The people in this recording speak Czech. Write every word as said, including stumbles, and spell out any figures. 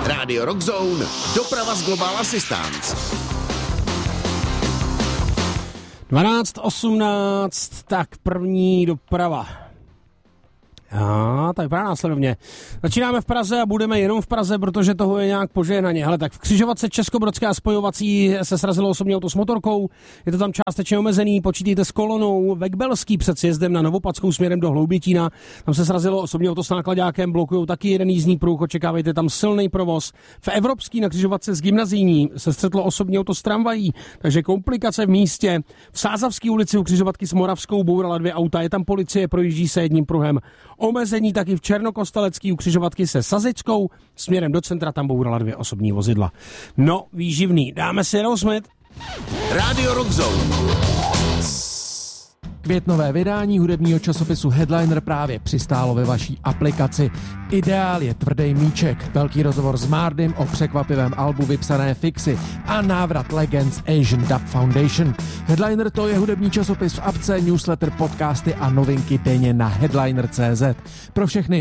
Rádio Rock Zone, doprava z Global Assistance. dvanáct osmnáct, tak první doprava. A tak vypadá následovně. Začínáme v Praze a budeme jenom v Praze, protože toho je nějak požehnaně. Hele, tak v křižovatce Českobrodské a spojovací se srazilo osobní auto s motorkou. Je to tam částečně omezený, počítejte s kolonou. Vekbelský před sjezdem na Novopadskou směrem do Hloubětína. Tam se srazilo osobní auto s nákladákem, blokujou taky jeden jízdní pruh, očekávejte tam silný provoz. V Evropský na křižovatce s Gymnazijní se střetlo osobní auto s tramvají, takže komplikace v místě. V Sázavské ulici u křižovatky s Moravskou bourala dvě auta, je tam policie, projíždí se jedním pruhem. Omezení taky v Černokostelecký u křižovatky se Sazickou, směrem do centra tam bourala dvě osobní vozidla. No, výživný. Dáme si Aerosmith. Rádio Rock Zone. Květnové vydání hudebního časopisu Headliner právě přistálo ve vaší aplikaci. Ideál je tvrdý míček, velký rozhovor s Mardym o překvapivém albu Vypsané fixy a návrat Legends Asian Dub Foundation. Headliner to je hudební časopis v apce, newsletter, podcasty a novinky denně na headliner tečka cé zet. Pro všechny